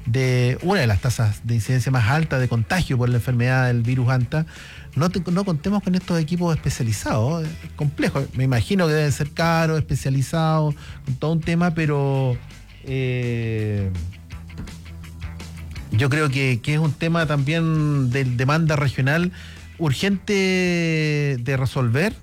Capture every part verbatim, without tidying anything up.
de una de las tasas de incidencia más altas de contagio por la enfermedad del virus Anta, no, te, no contemos con estos equipos especializados. Es complejo, me imagino que deben ser caros, especializados, con todo un tema, pero eh, yo creo que, que es un tema también de demanda regional urgente de resolver.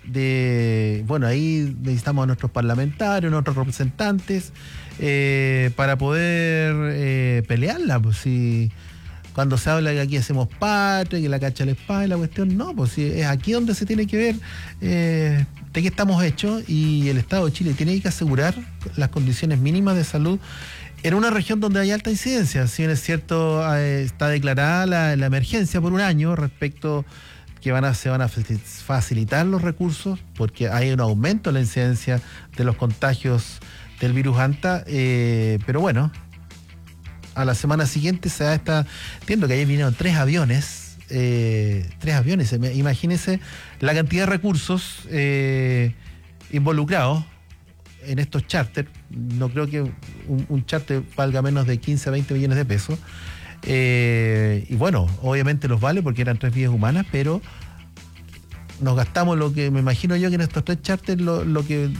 De bueno, ahí necesitamos a nuestros parlamentarios, a nuestros representantes, eh, para poder eh, pelearla. Pues si cuando se habla que aquí hacemos patria, que la cacha la espada y la cuestión, no, pues si es aquí donde se tiene que ver eh, de qué estamos hechos, y el Estado de Chile tiene que asegurar las condiciones mínimas de salud en una región donde hay alta incidencia. Si bien es cierto, eh, está declarada la, la emergencia por un año respecto que van a, se van a facilitar los recursos porque hay un aumento en la incidencia de los contagios del virus Anta, eh, pero bueno, a la semana siguiente se da esta, entiendo que ahí vinieron tres aviones, eh, tres aviones, imagínense la cantidad de recursos eh, involucrados en estos charters. No creo que un, un charter valga menos de quince a veinte millones de pesos. Eh, y bueno, obviamente los vale porque eran tres vidas humanas, pero nos gastamos lo que me imagino yo que en estos tres charters lo, lo que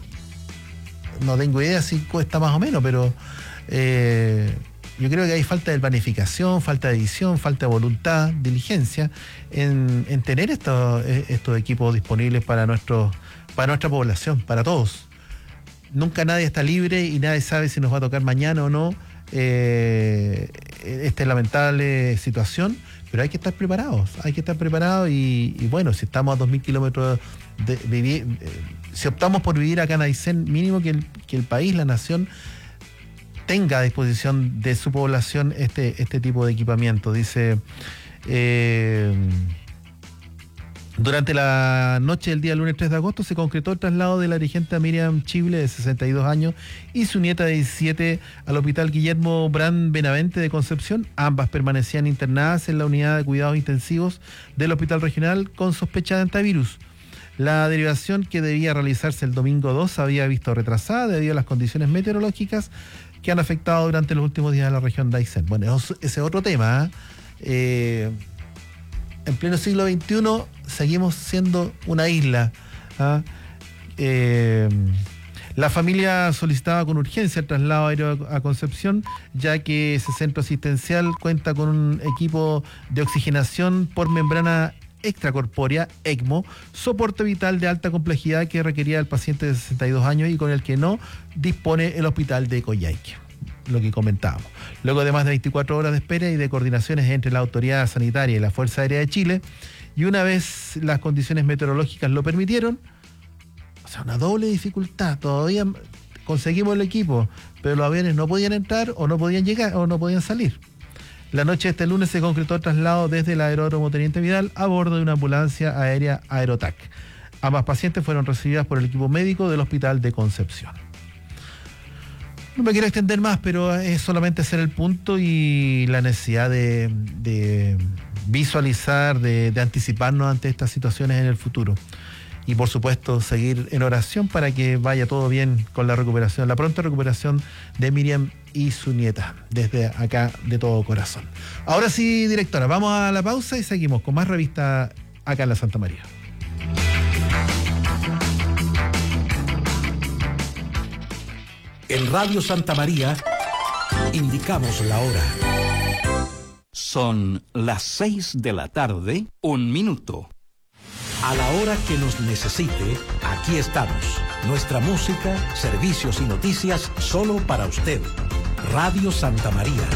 no tengo idea si cuesta más o menos, pero eh, yo creo que hay falta de planificación, falta de visión, falta de voluntad, diligencia en, en tener estos, estos equipos disponibles para nuestros, para nuestra población, para todos. Nunca nadie está libre y nadie sabe si nos va a tocar mañana o no eh, esta lamentable situación, pero hay que estar preparados, hay que estar preparados y, y bueno, si estamos a dos mil kilómetros de vivir, eh, si optamos por vivir acá en Aysén, mínimo que el, que el país, la nación, tenga a disposición de su población este, este tipo de equipamiento. Dice, eh, durante la noche del día lunes tres de agosto se concretó el traslado de la dirigente Miriam Chible, de sesenta y dos años, y su nieta de diecisiete al Hospital Guillermo Brand Benavente de Concepción. Ambas permanecían internadas en la unidad de cuidados intensivos del Hospital Regional con sospecha de antivirus. La derivación, que debía realizarse el domingo dos, se había visto retrasada debido a las condiciones meteorológicas que han afectado durante los últimos días a la región de Aysén. Bueno, ese es otro tema. ¿eh? En pleno siglo veintiuno seguimos siendo una isla. ¿ah? Eh, la familia solicitaba con urgencia el traslado aéreo a Concepción, ya que ese centro asistencial cuenta con un equipo de oxigenación por membrana extracorpórea, ECMO, soporte vital de alta complejidad que requería el paciente de sesenta y dos años y con el que no dispone el hospital de Coyhaique, lo que comentábamos. Luego de más de veinticuatro horas de espera y de coordinaciones entre la autoridad sanitaria y la Fuerza Aérea de Chile, y una vez las condiciones meteorológicas lo permitieron, o sea, una doble dificultad, todavía conseguimos el equipo, pero los aviones no podían entrar o no podían llegar o no podían salir. La noche de este lunes se concretó el traslado desde el aeródromo Teniente Vidal a bordo de una ambulancia aérea Aerotac. Ambas pacientes fueron recibidas por el equipo médico del Hospital de Concepción. No me quiero extender más, pero es solamente hacer el punto y la necesidad de, de visualizar, de, de anticiparnos ante estas situaciones en el futuro. Y por supuesto seguir en oración para que vaya todo bien con la recuperación, la pronta recuperación de Miriam y su nieta, desde acá de todo corazón. Ahora sí, directora, vamos a la pausa y seguimos con más revista acá en la Santa María. En Radio Santa María indicamos la hora. Son las seis de la tarde, un minuto. A la hora que nos necesite, aquí estamos. Nuestra música, servicios y noticias solo para usted. Radio Santa María.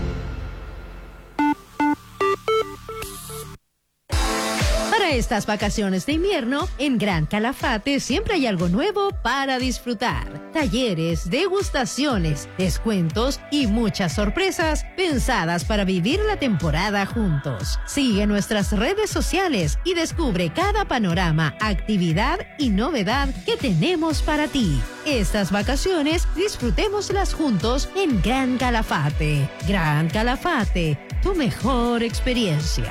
Para estas vacaciones de invierno, en Gran Calafate siempre hay algo nuevo para disfrutar. Talleres, degustaciones, descuentos y muchas sorpresas pensadas para vivir la temporada juntos. Sigue nuestras redes sociales y descubre cada panorama, actividad y novedad que tenemos para ti. Estas vacaciones disfrutémoslas juntos en Gran Calafate. Gran Calafate, tu mejor experiencia.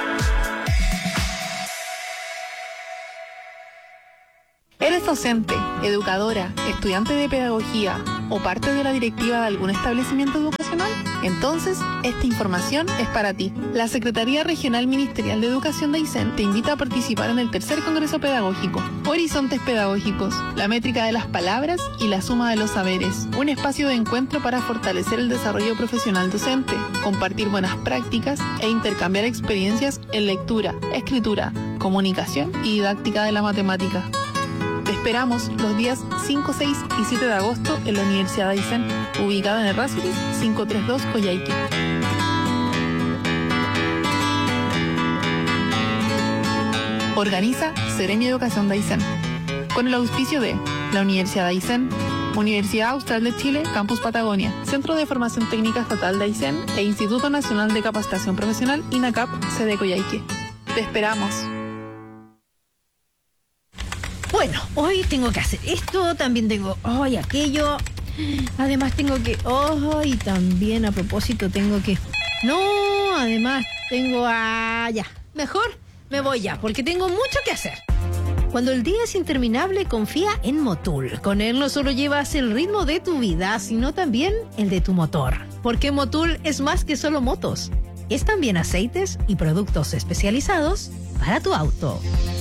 ¿Eres docente, educadora, estudiante de pedagogía o parte de la directiva de algún establecimiento educativo? profesional? Entonces, esta información es para ti. La Secretaría Regional Ministerial de Educación de Aysén te invita a participar en el tercer Congreso Pedagógico, Horizontes Pedagógicos, la métrica de las palabras y la suma de los saberes. Un espacio de encuentro para fortalecer el desarrollo profesional docente, compartir buenas prácticas e intercambiar experiencias en lectura, escritura, comunicación y didáctica de la matemática. Te esperamos los días cinco, seis y siete de agosto en la Universidad de Aysén, ubicada en Errázuriz quinientos treinta y dos Coyhaique. Organiza Seremi Educación de Aysén, con el auspicio de la Universidad de Aysén, Universidad Austral de Chile, Campus Patagonia, Centro de Formación Técnica Estatal de Aysén e Instituto Nacional de Capacitación Profesional, INACAP, sede Coyhaique. Te esperamos. Bueno, hoy tengo que hacer esto, también tengo hoy aquello, además tengo que, oh, y también a propósito tengo que, no, además tengo, ah, ya, mejor me voy ya, porque tengo mucho que hacer. Cuando el día es interminable, confía en Motul. Con él no solo llevas el ritmo de tu vida, sino también el de tu motor, porque Motul es más que solo motos, es también aceites y productos especializados para tu auto.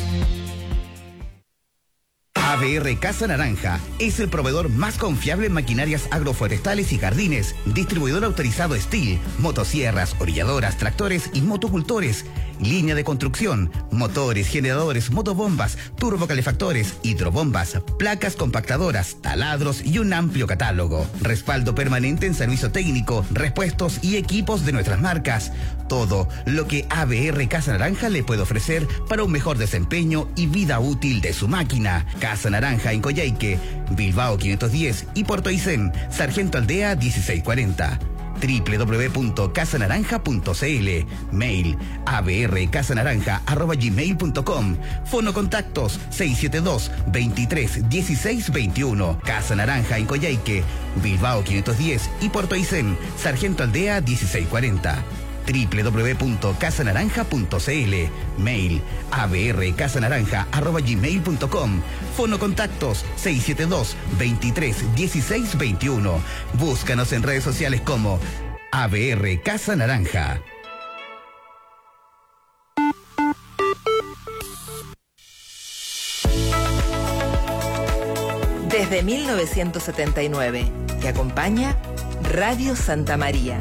A B R Casa Naranja es el proveedor más confiable en maquinarias agroforestales y jardines, distribuidor autorizado Steel, motosierras, orilladoras, tractores y motocultores, línea de construcción, motores, generadores, motobombas, turbocalefactores, hidrobombas, placas compactadoras, taladros y un amplio catálogo. Respaldo permanente en servicio técnico, repuestos y equipos de nuestras marcas. Todo lo que A B R Casa Naranja le puede ofrecer para un mejor desempeño y vida útil de su máquina. Casa Naranja en Coyhaique, Bilbao quinientos diez y Puerto Aysén, Sargento Aldea dieciséis cuarenta. doble u doble u doble u punto casa naranja punto c l. Mail abrcasanaranja arroba gmail punto com. Fono contactos seis siete dos, veintitrés, dieciséis veintiuno. Casa Naranja en Coyhaique, Bilbao quinientos diez y Puerto Aysén, Sargento Aldea dieciséis cuarenta. doble u doble u doble u punto casa naranja punto c l. Mail abrcasanaranja arroba gmail punto com. Fono contactos seis siete dos, veintitrés, dieciséis veintiuno. Búscanos en redes sociales como A B R Casa Naranja. Desde mil novecientos setenta y nueve, te acompaña Radio Santa María.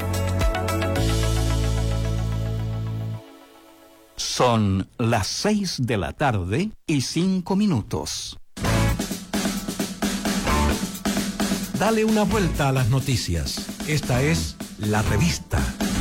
Son las seis de la tarde y cinco minutos. Dale una vuelta a las noticias. Esta es La Revista.